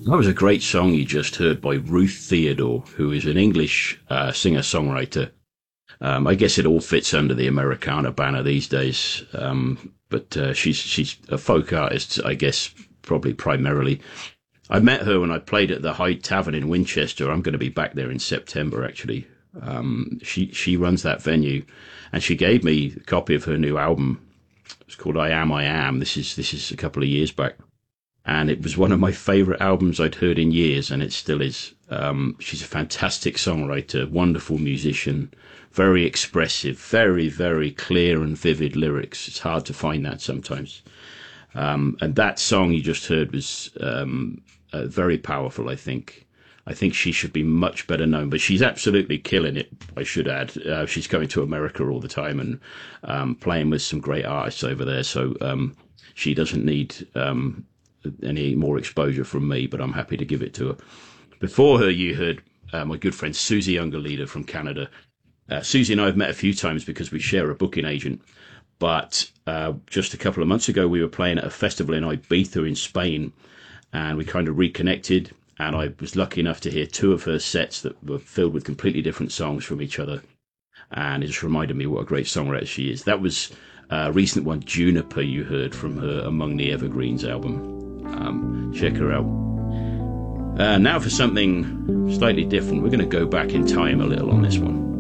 That was a great song you just heard by Ruth Theodore, who is an English singer-songwriter. I guess it all fits under the Americana banner these days, but she's a folk artist, I guess, probably primarily. I met her when I played at the Hyde Tavern in Winchester. I'm going to be back there in September, actually. She runs that venue, and she gave me a copy of her new album. It's called I Am, I Am. This is a couple of years back. And it was one of my favourite albums I'd heard in years, and it still is. She's a fantastic songwriter, wonderful musician, very expressive, very, very clear and vivid lyrics. It's hard to find that sometimes. And that song you just heard was very powerful, I think. I think she should be much better known, but she's absolutely killing it, I should add. She's going to America all the time and playing with some great artists over there, so she doesn't need any more exposure from me, but I'm happy to give it to her. Before her, you heard my good friend Susie Ungerleider from Canada. Susie and I have met a few times because we share a booking agent, but just a couple of months ago, we were playing at a festival in Ibiza in Spain, and we kind of reconnected, and I was lucky enough to hear two of her sets that were filled with completely different songs from each other, and it just reminded me what a great songwriter she is. That was a recent one, Juniper, you heard from her Among the Evergreens album. Check her out. Now for something slightly different. We're going to go back in time a little on this one.